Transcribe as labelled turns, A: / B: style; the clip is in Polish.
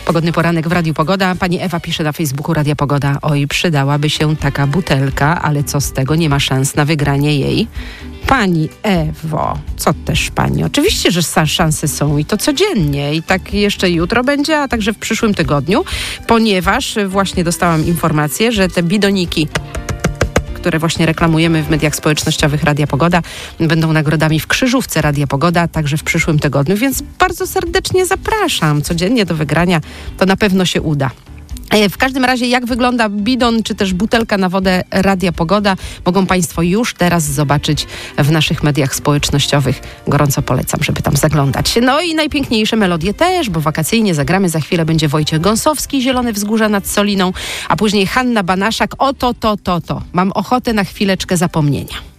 A: Pogodny poranek w Radiu Pogoda. Pani Ewa pisze na Facebooku Radia Pogoda. Oj, przydałaby się taka butelka, ale co z tego? Nie ma szans na wygranie jej. Pani Ewo, co też pani? Oczywiście, że szanse są i to codziennie i tak jeszcze jutro będzie, a także w przyszłym tygodniu, ponieważ właśnie dostałam informację, że te bidoniki, które właśnie reklamujemy w mediach społecznościowych Radia Pogoda, będą nagrodami w krzyżówce Radia Pogoda, także w przyszłym tygodniu, więc bardzo serdecznie zapraszam. Codziennie do wygrania to na pewno się uda. W każdym razie, jak wygląda bidon, czy też butelka na wodę Radia Pogoda, mogą Państwo już teraz zobaczyć w naszych mediach społecznościowych. Gorąco polecam, żeby tam zaglądać. No i najpiękniejsze melodie też, bo wakacyjnie zagramy. Za chwilę będzie Wojciech Gąsowski, Zielone Wzgórza nad Soliną, a później Hanna Banaszak. Oto, to. Mam ochotę na chwileczkę zapomnienia.